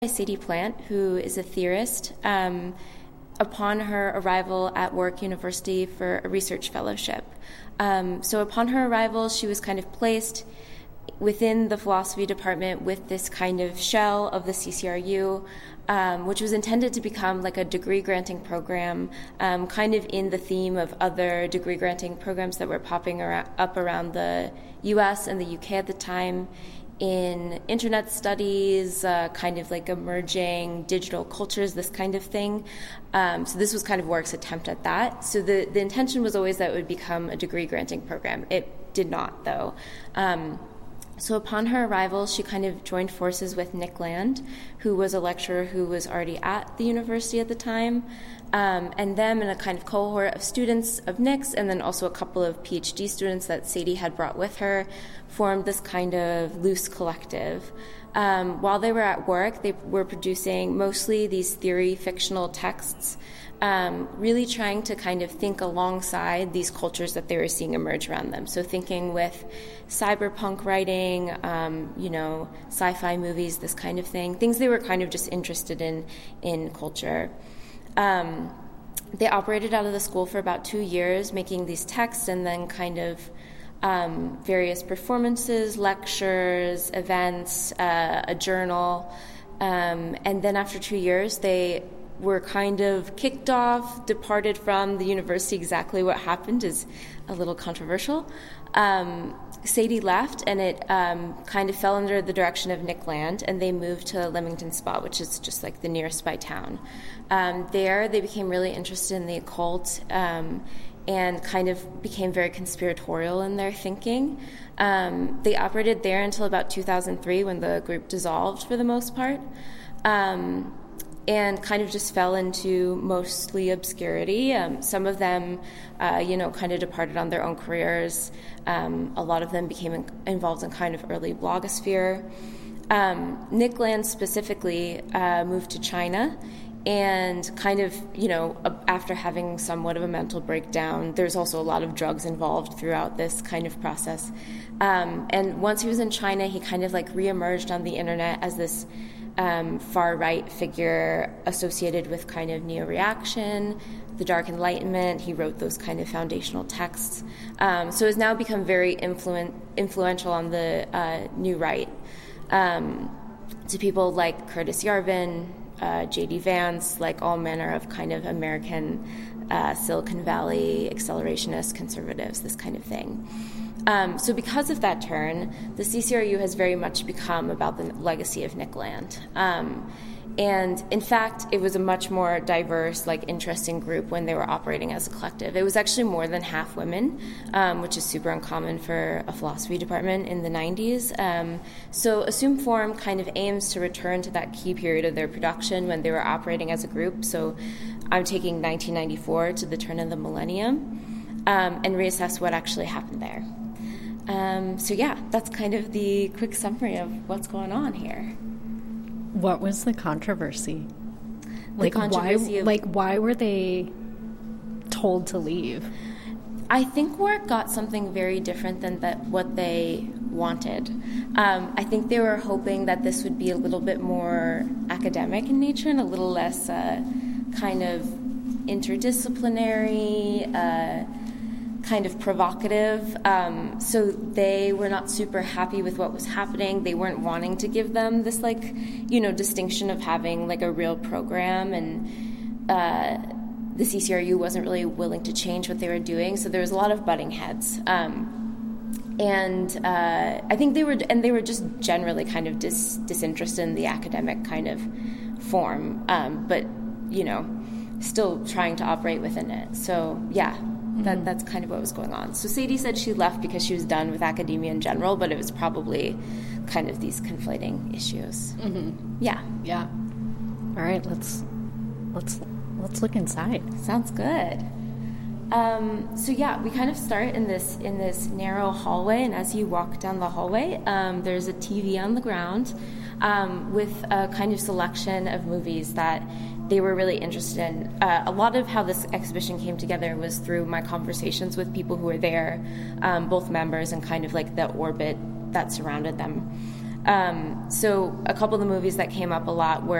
Sadie Plant, who is a theorist, upon her arrival at Warwick University for a research fellowship. So upon her arrival, she was kind of placed within the philosophy department with this kind of shell of the CCRU, which was intended to become like a degree-granting program, kind of in the theme of other degree-granting programs that were popping up around the U.S. and the U.K. at the time, in internet studies, kind of like emerging digital cultures, this kind of thing. So this was kind of Warwick's attempt at that. So the intention was always that it would become a degree-granting program. It did not, though. So upon her arrival, she kind of joined forces with Nick Land, who was a lecturer who was already at the university at the time, and them and a kind of cohort of students of Nick's, and then also a couple of PhD students that Sadie had brought with her, formed this kind of loose collective. While they were at work, they were producing mostly these theory fictional texts, really trying to kind of think alongside these cultures that they were seeing emerge around them. So thinking with cyberpunk writing, sci-fi movies, this kind of thing, things they were kind of just interested in culture. They operated out of the school for about 2 years, making these texts and then kind of various performances, lectures, events, a journal. And then after 2 years, they were kind of kicked off, departed from the university. Exactly what happened is a little controversial. Sadie left, and it kind of fell under the direction of Nick Land, and they moved to Leamington Spa, which is just like the nearest by town. There, they became really interested in the occult and kind of became very conspiratorial in their thinking. They operated there until about 2003 when the group dissolved for the most part. And kind of just fell into mostly obscurity. Some of them, kind of departed on their own careers. A lot of them became involved in kind of early blogosphere. Nick Land specifically moved to China, and kind of, after having somewhat of a mental breakdown, there's also a lot of drugs involved throughout this kind of process. And once he was in China, he kind of like reemerged on the internet as this far-right figure associated with kind of neo-reaction, the Dark Enlightenment. He wrote those kind of foundational texts. So has now become very influential on the New Right to people like Curtis Yarvin, J.D. Vance, like all manner of kind of American Silicon Valley accelerationist conservatives, this kind of thing. So because of that turn, the CCRU has very much become about the legacy of Nick Land. And in fact, it was a much more diverse, interesting group when they were operating as a collective. It was actually more than half women, which is super uncommon for a philosophy department in the 90s. So Assume Form kind of aims to return to that key period of their production when they were operating as a group. So I'm taking 1994 to the turn of the millennium, and reassess what actually happened there. That's kind of the quick summary of what's going on here. What was the controversy? Why were they told to leave? I think Warwick got something very different than what they wanted. I think they were hoping that this would be a little bit more academic in nature and a little less kind of interdisciplinary, kind of provocative. So they were not super happy with what was happening. They weren't wanting to give them this distinction of having a real program, and the CCRU wasn't really willing to change what they were doing. So there was a lot of butting heads. And I think they were just generally kind of disinterested in the academic kind of form, but still trying to operate within it. So yeah. That's kind of what was going on. So Sadie said she left because she was done with academia in general, but it was probably kind of these conflating issues. Mm-hmm. Yeah. Yeah. All right, let's look inside. Sounds good. We kind of start in this narrow hallway, and as you walk down the hallway, there's a TV on the ground with a kind of selection of movies that they were really interested in. A lot of how this exhibition came together was through my conversations with people who were there, both members and kind of the orbit that surrounded them. So a couple of the movies that came up a lot were